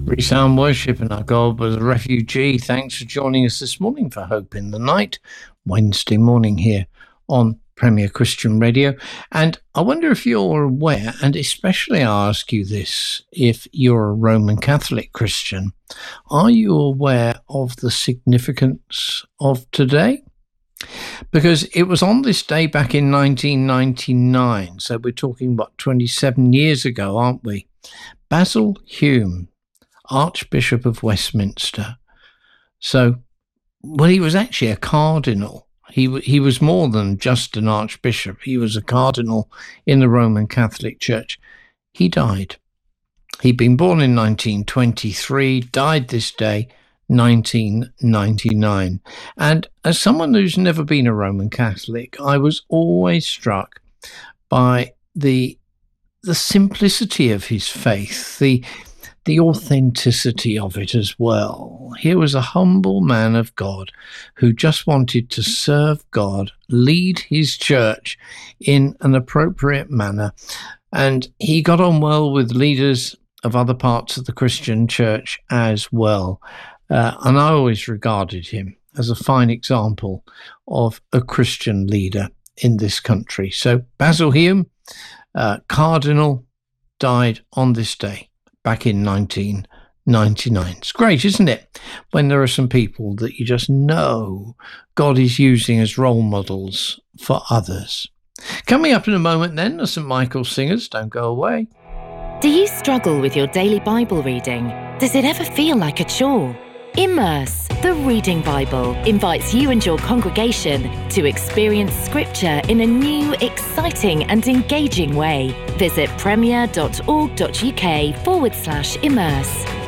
Resound worship and our God was a refugee. Thanks for joining us this morning for Hope in the Night, Wednesday morning here on Premier Christian Radio. And I wonder if you're aware, and especially I ask you this, if you're a Roman Catholic Christian, are you aware of the significance of today? Because it was on this day back in 1999, so we're talking about 27 years ago, aren't we? Basil Hume, Archbishop of Westminster. So, well, he was actually a cardinal. He was more than just an archbishop. He was a cardinal in the Roman Catholic Church. He died. He'd been born in 1923, died this day, 1999. And as someone who's never been a Roman Catholic, I was always struck by the simplicity of his faith, the authenticity of it as well. Here was a humble man of God who just wanted to serve God, lead his church in an appropriate manner. And he got on well with leaders of other parts of the Christian church as well. And I always regarded him as a fine example of a Christian leader in this country. So Basil Hume, Cardinal, died on this day back in 1999. It's great, isn't it? When there are some people that you just know God is using as role models for others. Coming up in a moment then, the St. Michael Singers. Don't go away. Do you struggle with your daily Bible reading? Does it ever feel like a chore? Immerse, the Reading Bible, invites you and your congregation to experience Scripture in a new, exciting and engaging way. Visit premier.org.uk/immerse.